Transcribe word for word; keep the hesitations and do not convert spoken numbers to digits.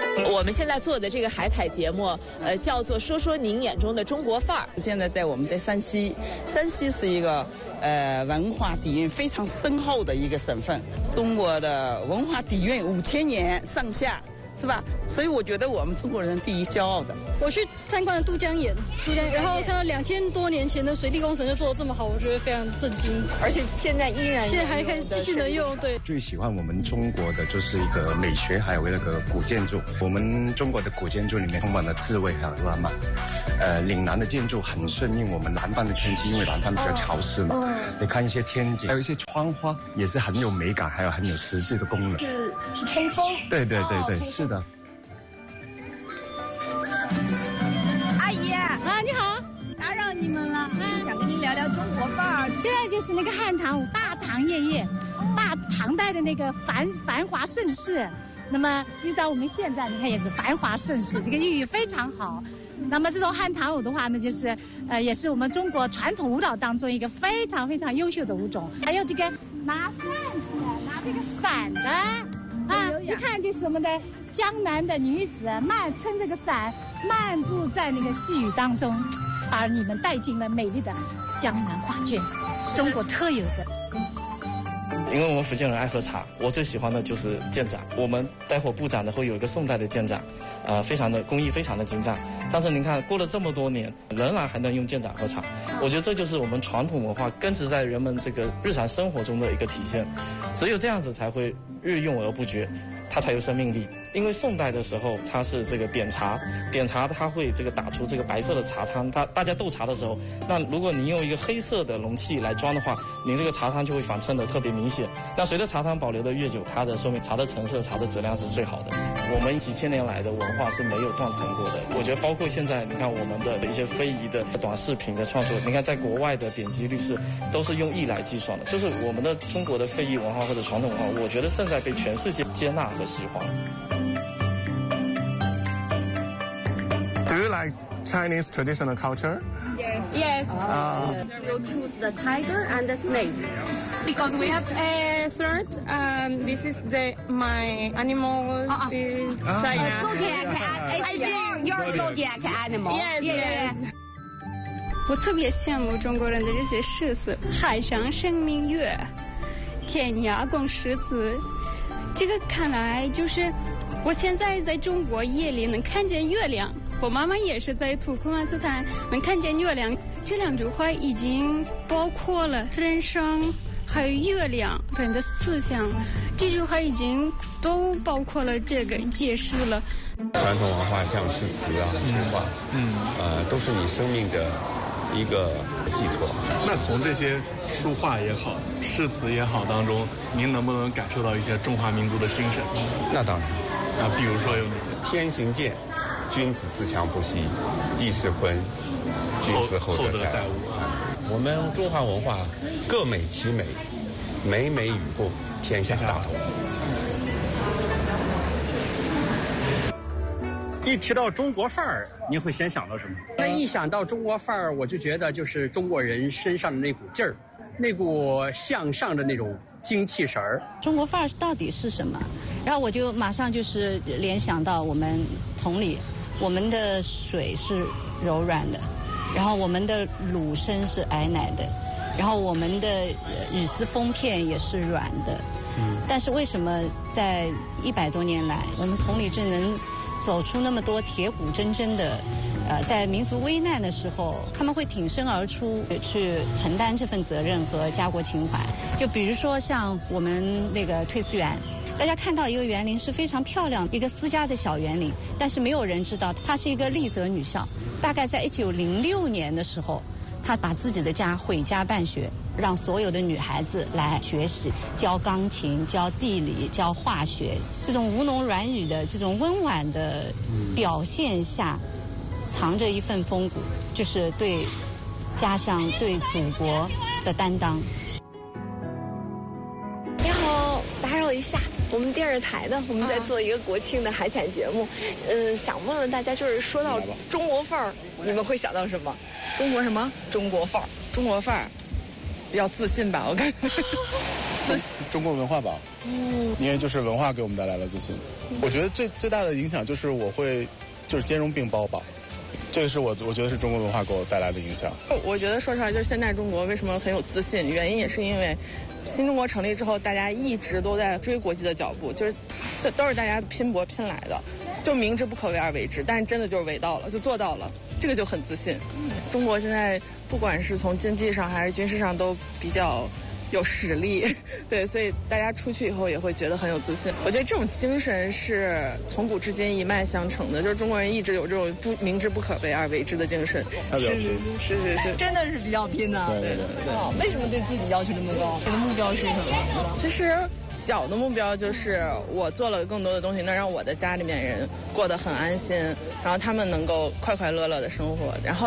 我们现在做的这个海采节目，呃，叫做“说说您眼中的中国范儿”。 现在在我们在山西，山西是一个呃文化底蕴非常深厚的一个省份，中国的文化底蕴五千年上下。是吧？所以我觉得我们中国人第一骄傲的。 我去参观了都江堰，都江，然后看到两千多年前的水利工程就做得这么好，我觉得非常震惊。 而且现在依然现在还可以继续能用。对， 最喜欢我们中国的就是一个美学，还有那个古建筑。我们中国的古建筑里面充满了智慧还有浪漫。呃，岭南的建筑很顺应我们南方的天气，因为南方比较潮湿嘛。哦、你看一些天井，还有一些窗花，也是很有美感，还有很有实际的功能。 是是通风。 对对对对，哦、是的。 阿姨啊， 你好， 打扰你们了，嗯、想跟您聊聊中国范儿。 现在就是那个汉唐大唐夜夜，大唐代的那个繁繁华盛世。那么遇到我们现在，你看也是繁华盛世，这个寓意非常好。那么这种汉唐舞的话呢，就是呃，也是我们中国传统舞蹈当中一个非常非常优秀的舞种。还有这个拿扇子、拿这个伞的啊，一看就是我们的江南的女子漫撑这个伞，漫步在那个细雨当中，把你们带进了美丽的江南画卷，中国特有的。 因为我们福建人爱喝茶，我最喜欢的就是建盏。我们待会儿布展的会有一个宋代的建盏，呃，非常的工艺非常的精湛。但是您看，过了这么多年，仍然还能用建盏喝茶，我觉得这就是我们传统文化根植在人们这个日常生活中的一个体现。只有这样子才会日用而不绝，它才有生命力。因为宋代的时候，它是这个点茶，点茶它会这个打出这个白色的茶汤。它大家斗茶的时候，那如果您用一个黑色的容器来装的话，您这个茶汤就会反衬的特别明显。那随着茶汤保留的越久，它的说明茶的成色、茶的质量是最好的。我们几千年来的文化是没有断层过的。我觉得包括现在，你看我们的一些非遗的短视频的创作，你看在国外的点击率是都是用亿来计算的。就是我们的中国的非遗文化或者传统文化，我觉得正在被全世界接纳和喜欢。 Do you like Chinese traditional culture? Yes. Yes. Uh, We'll choose the tiger and the snake. Because we have a third, and this is the my animal uh, in uh, China. A zodiac animal. Your zodiac animal. Yes, yes. 我特别羡慕中国人的这些诗词，海上生明月，天涯共识字。这个看来就是我现在在中国夜里能看见月亮。我妈妈也是在土库曼斯坦能看见月亮，这两句话已经包括了人生，还有月亮人的思想，这句话已经都包括了这个解释了。 传统文化像诗词啊、书画，嗯，呃，都是你生命的一个寄托。 那从这些书画也好、诗词也好当中，您能不能感受到一些中华民族的精神？ 那当然。 啊，比如说有哪些？ 天行健。君子自强不息，地势宽，君子厚德载物。我们中华文化各美其美，美美与共，天下大同。 一提到中国范儿，你会先想到什么？ 那一想到中国范儿，我就觉得就是中国人身上的那股劲儿，那股向上的那种精气神儿。 中国范儿到底是什么？然后我就马上就是联想到我们同理。我们的水是柔软的，然后我们的乳身是矮奶的，然后我们的羽丝封片也是软的。嗯，但是为什么在一百多年来，我们同理镇能走出那么多铁骨铮铮的，呃，在民族危难的时候，他们会挺身而出，去承担这份责任和家国情怀。就比如说像我们那个退思园。大家看到一个园林是非常漂亮，一个私家的小园林，但是没有人知道它是一个丽泽女校。大概在一九零六年的时候，她把自己的家毁家办学，让所有的女孩子来学习，教钢琴、教地理、教化学。这种吴侬软语的这种温婉的表现下，藏着一份风骨，就是对家乡、对祖国的担当。 你好，打扰一下。我们电视台的，我们在做一个国庆的海采节目，呃，想问问大家，就是说到中国范儿，你们会想到什么？ 中国什么？ 中国范儿， 中国范儿，比较自信吧，我感觉。 中中国文化吧，嗯，因为就是文化给我们带来了自信。我觉得最最大的影响就是我会就是兼容并包吧。这个是我我觉得是中国文化给我带来的影响。 我觉得说出来就是现在中国为什么很有自信，原因也是因为新中国成立之后，大家一直都在追国际的脚步，就是这都是大家拼搏拼来的，就明知不可为而为之，但是真的就是为到了，就做到了，这个就很自信。中国现在不管是从经济上还是军事上都比较有实力，对，所以大家出去以后也会觉得很有自信。我觉得这种精神是从古至今一脉相承的，就是中国人一直有这种不明知不可为而为之的精神。 是是是是是， 真的是比较拼的。 对对对对。 哦，为什么对自己要求这么高？你的目标是什么？ 其实小的目标就是我做了更多的东西，能让我的家里面人过得很安心，然后他们能够快快乐乐的生活，然后